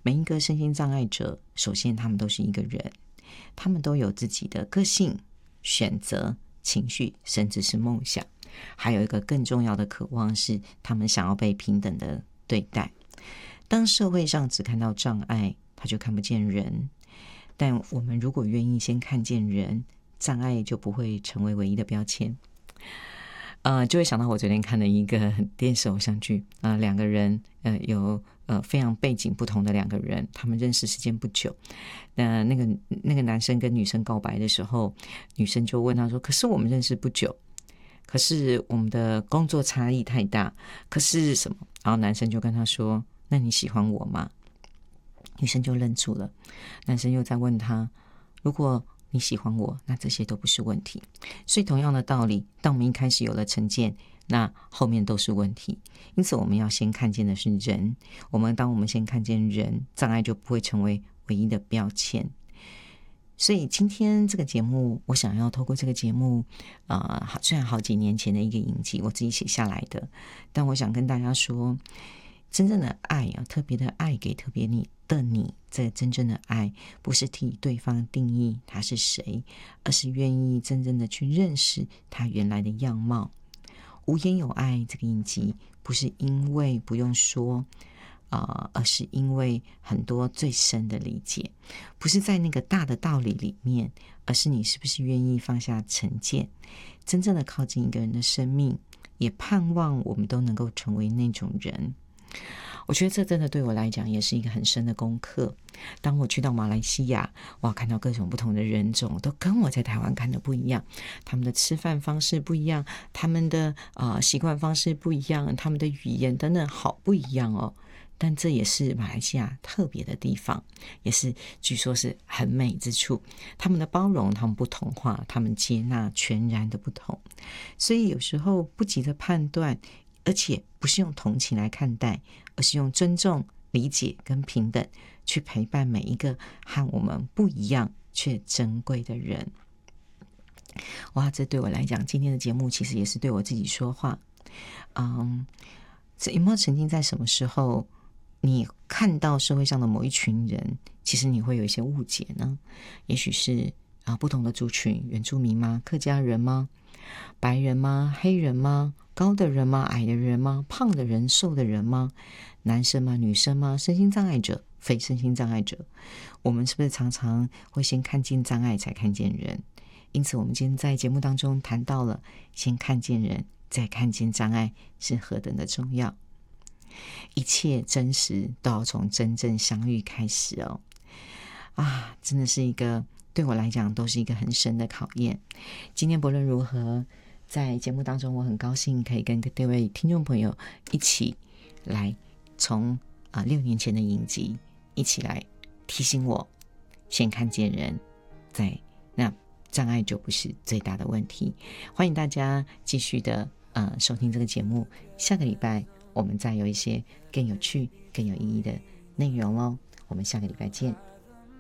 每一个身心障碍者，首先他们都是一个人，他们都有自己的个性、选择、情绪，甚至是梦想。还有一个更重要的渴望是，他们想要被平等的对待。当社会上只看到障碍，他就看不见人。但我们如果愿意先看见人，障碍就不会成为唯一的标签。就会想到我昨天看的一个电视偶像剧，两个人有非常背景不同的两个人，他们认识时间不久。那个男生跟女生告白的时候，女生就问他说：“可是我们认识不久，可是我们的工作差异太大，可是什么？”然后男生就跟他说：“那你喜欢我吗？”女生就愣住了。男生又在问他：“如果你喜欢我，那这些都不是问题。”所以同样的道理，当我们一开始有了成见，那后面都是问题。因此我们要先看见的是人，当我们先看见人，障碍就不会成为唯一的标签。所以今天这个节目，我想要透过这个节目虽然好几年前的一个影集我自己写下来的，但我想跟大家说，真正的爱特别的爱给特别的你，这真正的爱不是替对方定义他是谁，而是愿意真正的去认识他原来的样貌。无言有爱这个影集不是因为不用说而是因为很多最深的理解，不是在那个大的道理里面，而是你是不是愿意放下成见，真正的靠近一个人的生命，也盼望我们都能够成为那种人。我觉得这真的对我来讲也是一个很深的功课。当我去到马来西亚，哇，看到各种不同的人种都跟我在台湾看的不一样，他们的吃饭方式不一样，他们的习惯方式不一样，他们的语言等等好不一样哦。但这也是马来西亚特别的地方，也是据说是很美之处。他们的包容，他们不同化，他们接纳全然的不同。所以有时候不急着判断，而且不是用同情来看待，而是用尊重、理解跟平等去陪伴每一个和我们不一样却珍贵的人。哇，这对我来讲，今天的节目其实也是对我自己说话。这有没有曾经在什么时候你看到社会上的某一群人，其实你会有一些误解呢？也许是不同的族群，原住民吗？客家人吗？白人吗？黑人吗？高的人吗？矮的人吗？胖的人？瘦的人吗？男生吗？女生吗？身心障碍者？非身心障碍者？我们是不是常常会先看见障碍才看见人？因此我们今天在节目当中谈到了先看见人再看见障碍是何等的重要。一切真实都要从真正相遇开始哦。真的是一个对我来讲都是一个很深的考验。今天不论如何，在节目当中我很高兴可以跟各位听众朋友一起来从6年前的影集一起来提醒我先看见人，在那障碍就不是最大的问题。欢迎大家继续的收听这个节目，下个礼拜我们再有一些更有趣更有意义的内容哦。我们下个礼拜见。